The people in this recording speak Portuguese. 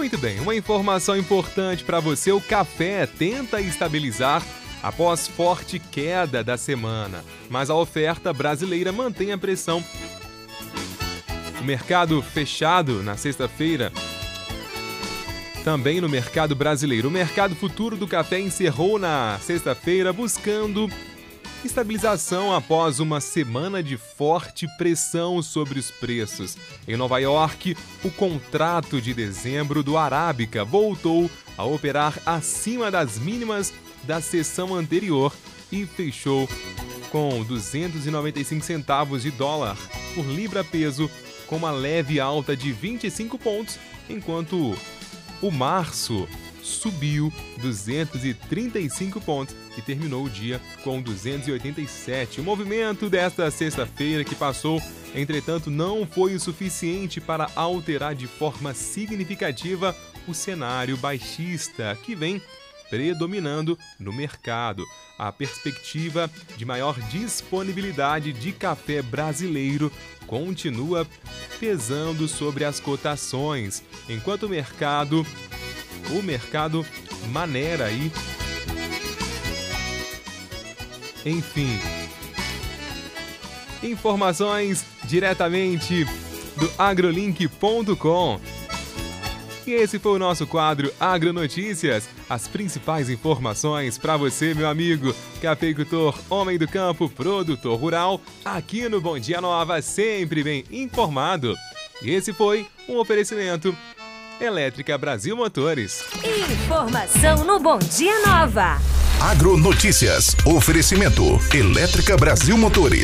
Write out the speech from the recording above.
Muito bem, uma informação importante para você: o café tenta estabilizar após forte queda da semana, mas a oferta brasileira mantém a pressão. O mercado fechado na sexta-feira. Também no mercado brasileiro, o mercado futuro do café encerrou na sexta-feira buscando estabilização após uma semana de forte pressão sobre os preços. Em Nova York, o contrato de dezembro do Arábica voltou a operar acima das mínimas da sessão anterior e fechou com 295 centavos de dólar por libra-peso, com uma leve alta de 25 pontos, enquanto o março subiu 235 pontos e terminou o dia com 287. O movimento desta sexta-feira que passou, entretanto, não foi o suficiente para alterar de forma significativa o cenário baixista que vem predominando no mercado. A perspectiva de maior disponibilidade de café brasileiro continua pesando sobre as cotações, enquanto o mercado maneira aí. Enfim, informações diretamente do agrolink.com. E esse foi o nosso quadro Agronotícias, as principais informações para você, meu amigo cafeicultor, homem do campo, produtor rural, aqui no Bom Dia Nova, sempre bem informado. E esse foi um oferecimento Elétrica Brasil Motores. Informação no Bom Dia Nova. Agronotícias, oferecimento Elétrica Brasil Motores.